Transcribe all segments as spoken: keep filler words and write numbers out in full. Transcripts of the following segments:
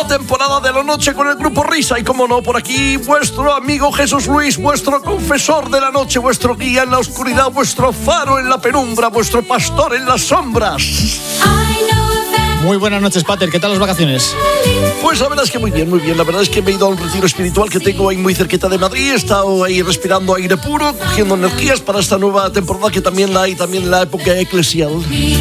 temporada de La Noche con el Grupo Risa. Y como no, por aquí vuestro amigo Jesús Luis, vuestro confesor de la noche, vuestro guía en la oscuridad, vuestro faro en la penumbra, vuestro pastor en las sombras. Muy buenas noches, Pater. ¿Qué tal las vacaciones? Pues la verdad es que muy bien, muy bien. La verdad es que me he ido a un retiro espiritual que tengo ahí muy cerquita de Madrid. He estado ahí respirando aire puro, cogiendo energías para esta nueva temporada que también la hay también en la época eclesial.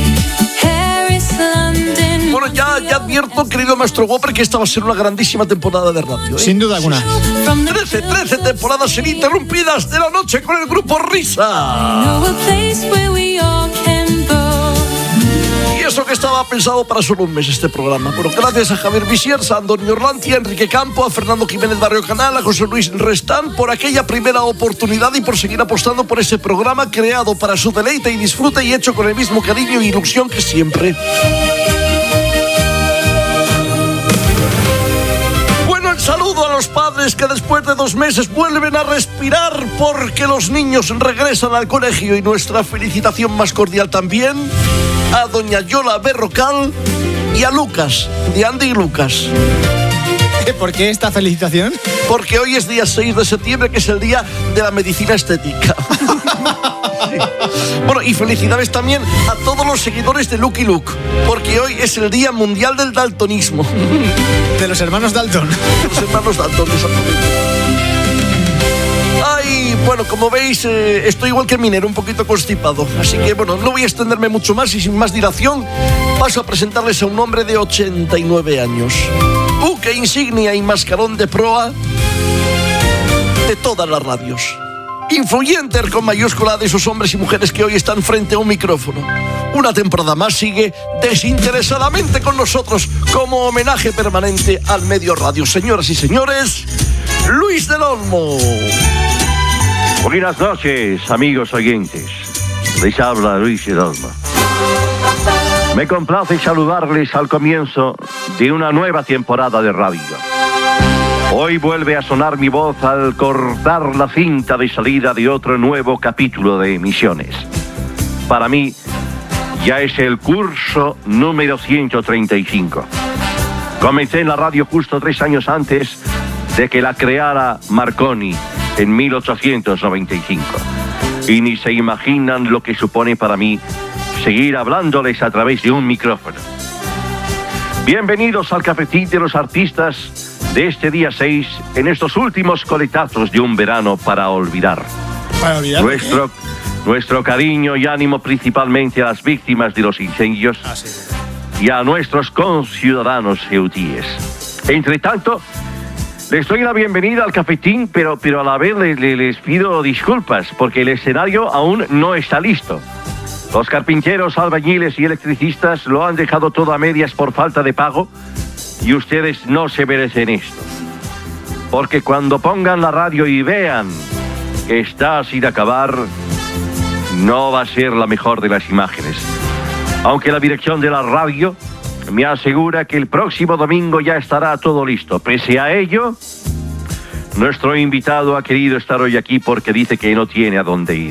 Bueno, ya, ya advierto, querido maestro Whopper, que esta va a ser una grandísima temporada de radio, ¿eh? Sin duda alguna. trece, trece temporadas ininterrumpidas de La Noche con el Grupo Risa. Y eso que estaba pensado para solo un mes este programa. Bueno, gracias a Javier Visiers, a Antonio Orlanti, a Enrique Campo, a Fernando Jiménez Barrio Canal, a José Luis Restán por aquella primera oportunidad y por seguir apostando por ese programa creado para su deleite y disfrute y hecho con el mismo cariño y ilusión que siempre. Saludo a los padres que después de dos meses vuelven a respirar porque los niños regresan al colegio, y nuestra felicitación más cordial también a doña Yola Berrocal y a Lucas, de Andy y Lucas. ¿Por qué esta felicitación? Porque hoy es día seis de septiembre, que es el día de la medicina estética. Sí. Bueno, y felicidades también a todos los seguidores de Lucky Luke, porque hoy es el Día Mundial del Daltonismo. De los hermanos Dalton. De los hermanos Dalton, exactamente. Ay, bueno, como veis, eh, estoy igual que el minero, un poquito constipado. Así que, bueno, no voy a extenderme mucho más y sin más dilación paso a presentarles a un hombre de ochenta y nueve años. Buque insignia y mascarón de proa de todas las radios. Influyenter con mayúscula de esos hombres y mujeres que hoy están frente a un micrófono. Una temporada más sigue desinteresadamente con nosotros como homenaje permanente al medio radio. Señoras y señores, Luis del Olmo. Buenas noches, amigos oyentes. Les habla Luis del Olmo. Me complace saludarles al comienzo de una nueva temporada de radio. Hoy vuelve a sonar mi voz al cortar la cinta de salida de otro nuevo capítulo de emisiones. Para mí, ya es el curso número ciento treinta y cinco. Comencé en la radio justo tres años antes de que la creara Marconi en mil ochocientos noventa y cinco. Y ni se imaginan lo que supone para mí seguir hablándoles a través de un micrófono. Bienvenidos al Cafetín de los Artistas de este día seis, en estos últimos coletazos de un verano para olvidar. Para olvidar. Nuestro, nuestro cariño y ánimo principalmente a las víctimas de los incendios ah, sí. y a nuestros conciudadanos ceutíes. Entre tanto, les doy la bienvenida al Cafetín, pero, pero a la vez les, les pido disculpas porque el escenario aún no está listo. Los carpinteros, albañiles y electricistas lo han dejado todo a medias por falta de pago. Y ustedes no se merecen esto. Porque cuando pongan la radio y vean que está sin acabar, no va a ser la mejor de las imágenes. Aunque la dirección de la radio me asegura que el próximo domingo ya estará todo listo. Pese a ello, nuestro invitado ha querido estar hoy aquí porque dice que no tiene a dónde ir.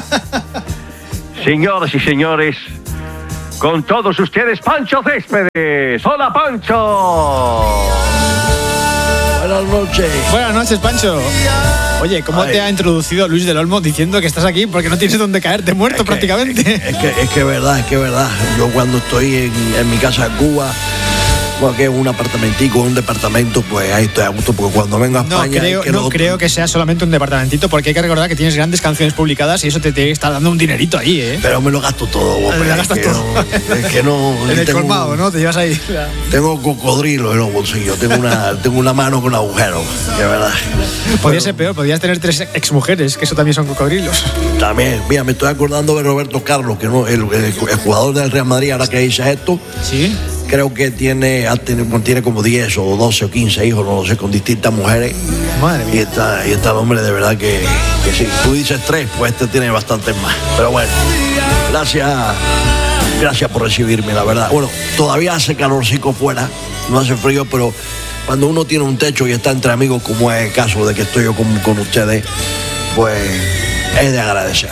Señoras y señores, con todos ustedes, Pancho Céspedes. ¡Hola, Pancho! Buenas noches. Buenas noches, Pancho. Oye, ¿cómo Ay. te ha introducido Luis del Olmo diciendo que estás aquí porque no tienes dónde caerte muerto es que, prácticamente? Es que es que es verdad, es que es verdad. Yo cuando estoy en, en mi casa en Cuba, porque es un apartamentico, un departamento, pues ahí estoy a gusto, porque cuando vengo a España... No, creo, que no lo... creo que sea solamente un departamentito, porque hay que recordar que tienes grandes canciones publicadas y eso te, te está dando un dinerito ahí, ¿eh? Pero me lo gasto todo, hombre. Me lo gastas es todo. No, es que no... En el tengo, colmado, ¿no? Te llevas ahí. Tengo cocodrilo en los bolsillos, tengo una, tengo una mano con agujeros, de verdad. Podría bueno, ser peor, podrías tener tres exmujeres, que eso también son cocodrilos. También, mira, me estoy acordando de Roberto Carlos, que no, el, el, el jugador del Real Madrid, ahora que dice esto... Sí. Creo que tiene, tiene como diez o doce o quince hijos, no lo sé, con distintas mujeres. Madre mía. Y está, y está el hombre de verdad que, que si tú dices tres, pues este tiene bastantes más. Pero bueno, gracias, gracias por recibirme, la verdad. Bueno, todavía hace calorcico fuera, no hace frío, pero cuando uno tiene un techo y está entre amigos, como es el caso de que estoy yo con, con ustedes, pues es de agradecer.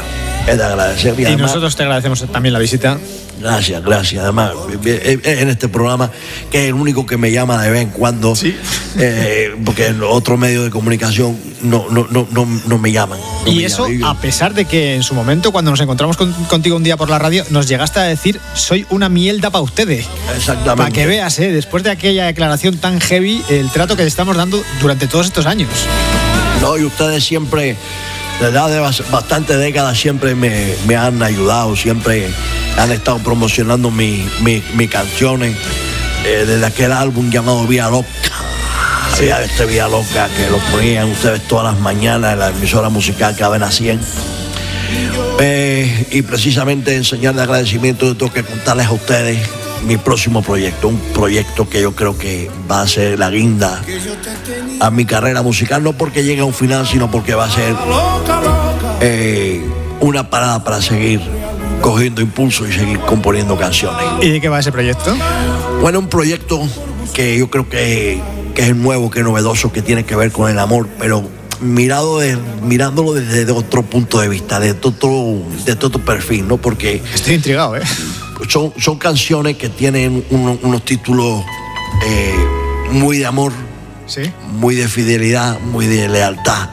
es de agradecer. Y, y además, nosotros te agradecemos también la visita. Gracias, gracias. Además, en este programa, que es el único que me llama de vez en cuando, ¿sí? eh, porque en otro medio de comunicación no, no, no, no, no me llaman. No y me eso, llaman. a pesar de que en su momento, cuando nos encontramos con, contigo un día por la radio, nos llegaste a decir, soy una mierda para ustedes. Exactamente. Para que veas, ¿eh? Después de aquella declaración tan heavy, el trato que te estamos dando durante todos estos años. No, y ustedes siempre, desde hace bastantes décadas, siempre me, me han ayudado, siempre han estado promocionando mis mi, mi canciones. Eh, desde aquel álbum llamado Vía Loca. Sí. Había este Vía Loca que lo ponían ustedes todas las mañanas en la emisora musical Cadena cien. Eh, y precisamente en señal de agradecimiento yo tengo que contarles a ustedes mi próximo proyecto, un proyecto que yo creo que va a ser la guinda a mi carrera musical, no porque llegue a un final, sino porque va a ser eh, una parada para seguir cogiendo impulso y seguir componiendo canciones. ¿Y de qué va ese proyecto? Bueno, un proyecto que yo creo que, que es nuevo, que es novedoso, que tiene que ver con el amor, pero mirado de, mirándolo desde otro punto de vista, de todo, de todo perfil, ¿no? Porque estoy intrigado, ¿eh? Son, son canciones que tienen uno, unos títulos eh, muy de amor, ¿sí? Muy de fidelidad, muy de lealtad.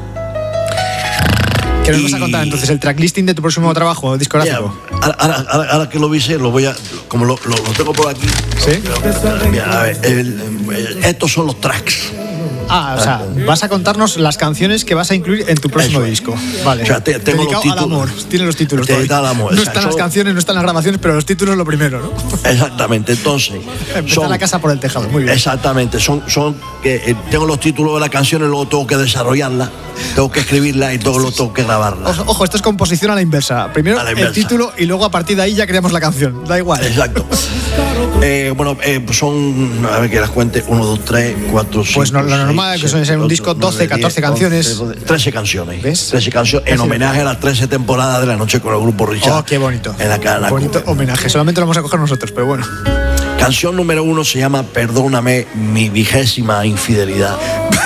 ¿Qué nos vas a contar entonces? ¿El tracklisting de tu próximo trabajo discográfico? Yeah, ahora, ahora, ahora que lo viste, lo voy a, como lo, lo, lo tengo por aquí. ¿Sí? Mira, a ver, el, el, estos son los tracks. Ah, o sea, vas a contarnos las canciones que vas a incluir en tu próximo Eso. disco. Vale. O sea, te, tengo Dedicado los títulos. al amor. Tiene los títulos. Dedicado al amor. No O sea, están son... las canciones, no están las grabaciones, pero los títulos lo primero, ¿no? Exactamente. Entonces. Empezar son... la casa por el tejado. Muy bien. Exactamente. Son, son que eh, tengo los títulos de las canciones, luego tengo que desarrollarlas, tengo que escribirlas y luego tengo que grabarlas. Ojo, esto es composición a la inversa. Primero la inversa. El título y luego a partir de ahí ya creamos la canción. Da igual. Exacto. eh, bueno, eh, son, a ver que las cuente, uno, dos, tres, cuatro, cinco. Pues no, lo normal es que suele ser un disco doce, catorce canciones. trece canciones. ¿Ves? trece canciones en homenaje a las trece temporadas de La Noche con el Grupo Richard. Oh, qué bonito. En la cadena. Bonito homenaje. Solamente lo vamos a coger nosotros, pero bueno. Canción número uno se llama Perdóname mi vigésima infidelidad.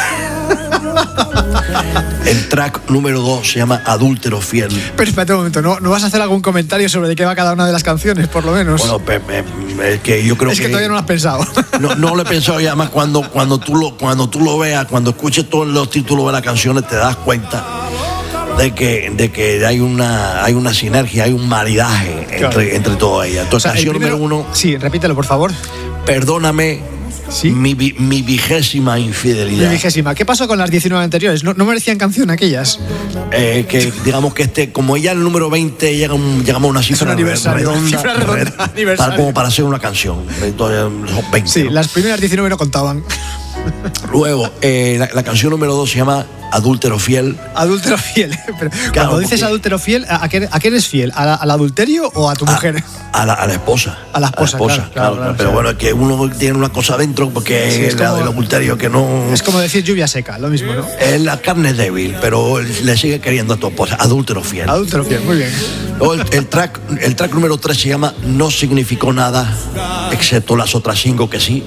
El track número dos se llama Adúltero Fiel. Pero espérate un momento, ¿no, ¿no vas a hacer algún comentario sobre de qué va cada una de las canciones, por lo menos? Bueno, pe, pe, es que yo creo es que, que todavía no lo has pensado. No, no lo he pensado, y además cuando, cuando, tú lo, cuando tú lo veas, cuando escuches todos los títulos de las canciones, te das cuenta de que, de que hay una hay una sinergia, hay un maridaje entre, claro. entre todas ellas. Entonces, o sea, canción primero, número uno. Sí, repítelo, por favor. Perdóname. ¿Sí? Mi, mi vigésima infidelidad. Mi vigésima. ¿Qué pasó con las diecinueve anteriores? ¿No, no merecían canción aquellas? Eh, que digamos que este, como ya el número veinte llega un, llegamos a una cifra un redonda, cifra redonda red, para, como para hacer una canción. Entonces, son veinte, sí, ¿no? Las primeras diecinueve no contaban. Luego, eh, la, la canción número dos se llama Adúltero Fiel. Adúltero Fiel. Pero claro, cuando dices porque... adúltero fiel, ¿a qué, a qué eres fiel? ¿A la, ¿Al adulterio o a tu a, mujer? A la, a la esposa. A la esposa, a la esposa claro, claro, claro, claro, Pero claro. bueno, es que uno tiene una cosa dentro porque sí, es como, el adulterio que no... Es como decir lluvia seca, lo mismo, ¿no? Es la carne débil, pero le sigue queriendo a tu esposa. Adúltero Fiel. Adúltero Fiel, muy bien. Luego el, el, track, el track número tres se llama No significó nada, excepto las otras cinco que sí.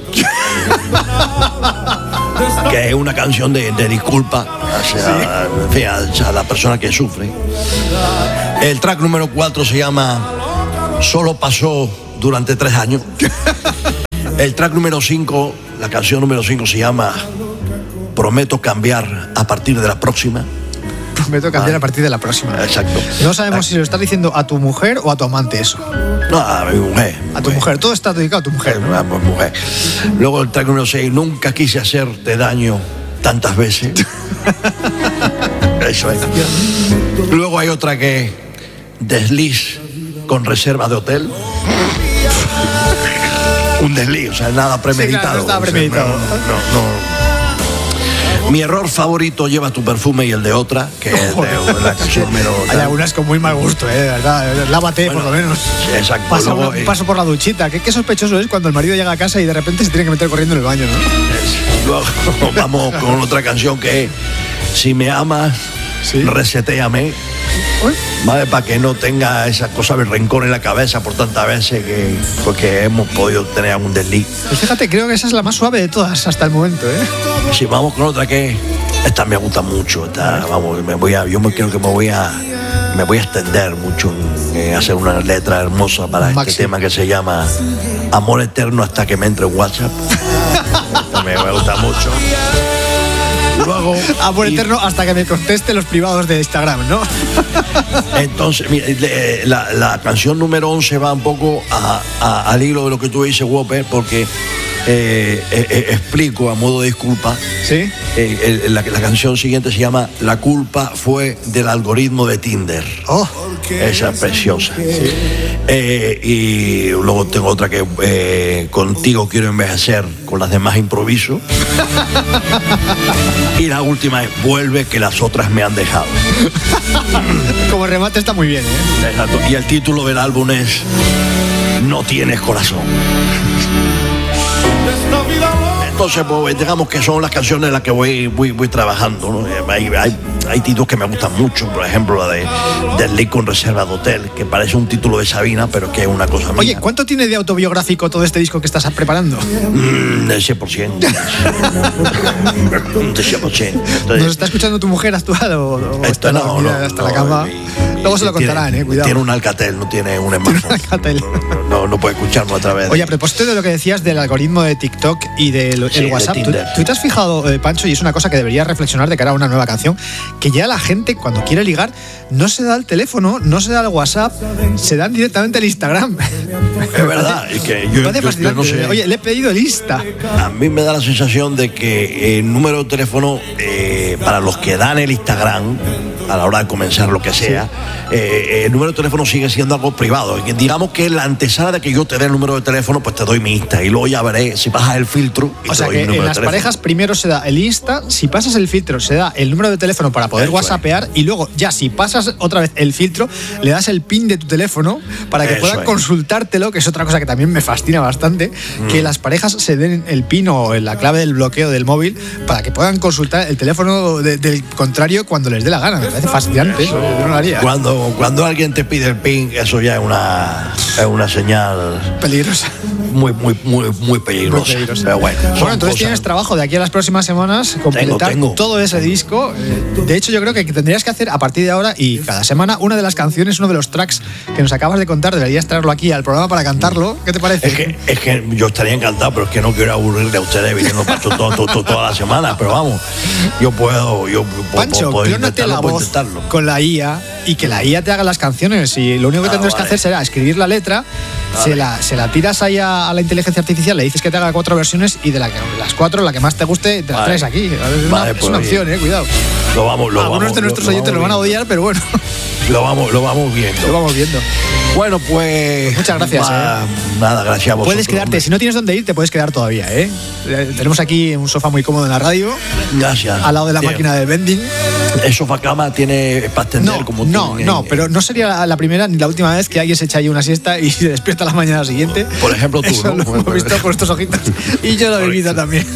Que es una canción de, de disculpa hacia, sí. hacia la persona que sufre. El track número cuatro se llama Solo pasó durante tres años. El track número cinco, la canción número cinco se llama Prometo cambiar a partir de la próxima. Prometo cambiar ah, a partir de la próxima. Exacto. No sabemos ah, si lo estás diciendo a tu mujer o a tu amante eso. No, a mi mujer. A tu mujer. mujer. Todo está dedicado a tu mujer. ¿No? A mi mujer. Luego el track número seis, Nunca quise hacerte daño tantas veces. Eso es. Luego hay otra que Desliz con reserva de hotel. Un desliz, o sea, nada premeditado. Sí, claro, no estaba premeditado. No, no, no. Mi error favorito, Lleva tu perfume y el de otra, que es de la canción menos. Hay algunas con muy mal gusto, ¿eh? De verdad. Lávate, bueno, por lo menos. Sí, exacto. Pasa Luego, un paso por la duchita. ¿Qué, qué sospechoso es cuando el marido llega a casa y de repente se tiene que meter corriendo en el baño, ¿no? Es, luego vamos con otra canción que es Si me amas, ¿sí? Resetéame. ¿Vale? Para que no tenga esa cosa de rencor en la cabeza por tantas veces que porque hemos podido tener algún desliz. Pues fíjate, creo que esa es la más suave de todas hasta el momento, ¿eh? Sí, vamos con otra que esta me gusta mucho. Esta, vamos, me voy a, yo me creo que me voy a me voy a extender mucho en, en hacer una letra hermosa para Maxi. este tema que se llama Amor Eterno hasta que me entre en WhatsApp. También me gusta mucho. Luego, Amor y- eterno hasta que me conteste los privados de Instagram, ¿no? Entonces, mira, le- la, la canción número once va un poco a- a- al hilo de lo que tú dices, Whopper, porque eh, eh, eh, explico a modo de disculpa. Sí. Eh, el- la, la canción siguiente se llama La culpa fue del algoritmo de Tinder. Oh, Esa es preciosa. Eh, y luego tengo otra que eh, Contigo quiero envejecer, con las demás improviso. Y la última es Vuelve que las otras me han dejado. como remate está muy bien, ¿eh? Exacto. Y el título del álbum es No tienes corazón. Entonces, pues, digamos que son las canciones en las que voy, voy, voy trabajando, ¿no? Hay, hay, hay títulos que me gustan mucho, por ejemplo, la de Del Lincoln Reserva de Hotel, que parece un título de Sabina, pero que es una cosa mía. Oye, ¿cuánto tiene de autobiográfico todo este disco que estás preparando? Mm, del cien por ciento. Del cien por ciento. ¿Nos Entonces, está escuchando tu mujer actual o, o esto está no, dormida no, hasta no, la cama? mi- mi- Luego se lo tiene- contarán, eh, cuidado. Tiene un Alcatel, no tiene un Tiene un smartphone. Alcatel. No, no, no puede escucharlo a través de... Oye, a propósito de lo que decías del algoritmo de TikTok y del Sí, el de WhatsApp, ¿tú, Tinder. tú te has fijado, eh, Pancho, y es una cosa que deberías reflexionar de cara a una nueva canción, que ya la gente cuando quiere ligar no se da el teléfono, no se da el WhatsApp, se dan directamente el Instagram. Es verdad, es que Me yo, parece yo- yo fascinante. no sé... Oye, le he pedido el Insta. A mí me da la sensación de que el número de teléfono eh, para los que dan el Instagram a la hora de comenzar lo que sea, eh, el número de teléfono sigue siendo algo privado. Que digamos que la antesala de que yo te dé el número de teléfono, pues te doy mi Insta y luego ya veré si bajas el filtro y O te sea doy que mi número en de las teléfono. parejas primero se da el Insta, si pasas el filtro se da el número de teléfono para poder Eso es. whatsappear y luego ya si pasas otra vez el filtro le das el pin de tu teléfono para que Eso puedan es. consultártelo, que es otra cosa que también me fascina bastante, Mm. que las parejas se den el pin o la clave del bloqueo del móvil para que puedan consultar el teléfono de- del contrario cuando les dé la gana. Me parece fascinante eso, yo no lo haría. Cuando, cuando alguien te pide el pin, eso ya es una, es una señal Peligrosa. muy, muy, muy, muy peligrosa. Muy peligrosa. Pero bueno, son Bueno, entonces cosas- tienes trabajo de aquí a las próximas semanas, completar tengo. todo ese disco. Eh, De hecho, yo creo que tendrías que hacer a partir de ahora y cada semana una de las canciones, uno de los tracks que nos acabas de contar, deberías traerlo aquí al programa para cantarlo. ¿Qué te parece? Es que, es que yo estaría encantado, pero es que no quiero aburrirle a ustedes viniendo Pancho todo, todo, todo- toda la semana. Pero vamos, yo puedo, yo puedo, Pancho, puedo clónate intentarlo, la puedo voz intentarlo. con la I A y que la I A te haga las canciones. Y lo único que Ah, tendrás que vale. hacer será escribir la letra, se la, se la tiras ahí a, a la inteligencia artificial, le dices que te haga cuatro versiones y de la que- las cuatro, la que más te guste, te la Vale. traes aquí. Es una, Vale, es pues, una oye, opción, eh, cuidado. Lo vamos, lo Algunos vamos, de nuestros lo- lo oyentes lo vamos van a viendo. odiar, pero bueno, Lo vamos, lo vamos viendo. lo vamos viendo. Bueno, pues. Muchas gracias, va- Nada, gracias a vosotros. Puedes quedarte, hombre. si no tienes dónde ir, te puedes quedar todavía, ¿eh? Eh, Tenemos aquí un sofá muy cómodo en la radio, Gracias. al lado de la Tiene- máquina de vending. El sofá cama tiene para extender No, como no, tiene- no, pero no sería la- la primera ni la última vez que alguien se echa ahí una siesta y se despierta la mañana siguiente. Por ejemplo, tú, Eso ¿no? lo hemos visto por estos ojitos. Y yo lo he vivido también.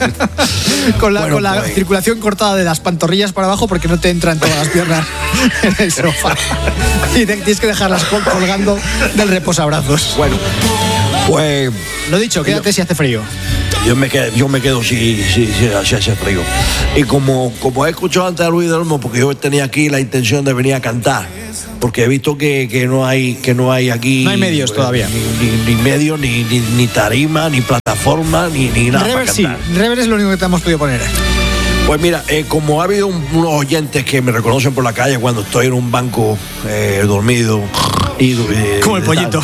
con la, Bueno, con la pues. circulación cortada de las pantorrillas para abajo porque no te entran todas las piernas en el sofá. Y te- tienes que dejarlas col- colgando del reposabrazos. Bueno, pues. Lo dicho, quédate si hace frío. Yo me quedo, yo me quedo si, si, si, si hace frío. Y como, como he escuchado antes a Luis del Olmo, porque yo tenía aquí la intención de venir a cantar, porque he visto que, que no hay que no hay aquí No hay medios todavía. ni, ni, ni medios, ni, ni, ni tarima, ni plataforma, ni, ni nada. Rever para sí, cantar. Rever es lo único que te hemos podido poner. Pues mira, eh, como ha habido un- unos oyentes que me reconocen por la calle cuando estoy en un banco eh, dormido y eh, Como el pollito.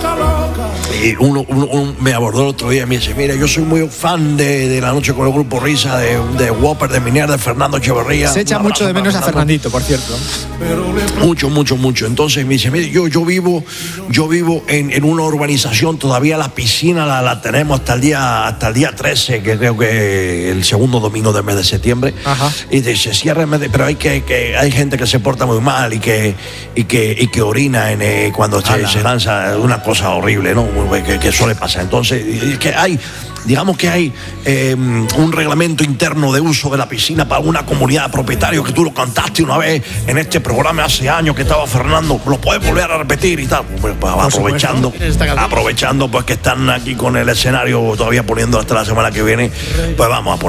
y uno, uno- un- me abordó el otro día y me dice, mira, yo soy muy fan de, de La Noche con el Grupo Risa, de, de Whopper, de Minier, de Fernando Echeverría. Se echa Un mucho abrazo de menos para a Fernandito, por cierto. Mucho, mucho, mucho. Entonces me dice, mire, yo, yo vivo, yo vivo en, en una urbanización, todavía la piscina la, la tenemos hasta el día, hasta el día trece, que creo que el segundo domingo del mes de septiembre. Ajá. Y dice, cierra el mes de- pero hay que, que hay gente que se porta muy mal y que, y que, y que orina en, eh, cuando se, se lanza una cosa horrible, ¿no? Que, que suele pasar. Entonces, es que hay. Digamos que hay eh, un reglamento interno de uso de la piscina para una comunidad de propietarios que tú lo cantaste una vez en este programa hace años que estaba Fernando. Lo puedes volver a repetir y tal. Pues, pues, aprovechando, supuesto. Esta canción. aprovechando pues que están aquí con el escenario todavía poniendo hasta la semana que viene, pues vamos a poner.